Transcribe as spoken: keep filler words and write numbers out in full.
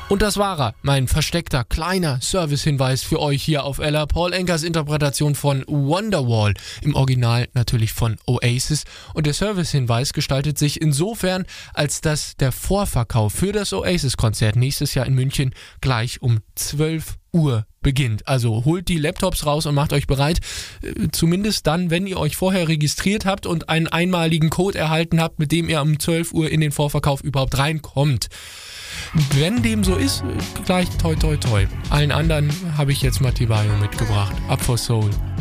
Und das war er, mein versteckter, kleiner Servicehinweis für euch hier auf Ella. Paul Ankers Interpretation von Wonderwall, im Original natürlich von Oasis. Und der Servicehinweis gestaltet sich insofern, als dass der Vorverkauf für das Oasis-Konzert nächstes Jahr in München gleich um zwölf Uhr beginnt. Also holt die Laptops raus und macht euch bereit, zumindest dann, wenn ihr euch vorher registriert habt und einen einmaligen Code erhalten habt, mit dem ihr um zwölf Uhr in den Vorverkauf überhaupt reinkommt. Wenn dem so ist, gleich toi toi toi. Allen anderen habe ich jetzt Matti Bayo mitgebracht. Up for Soul.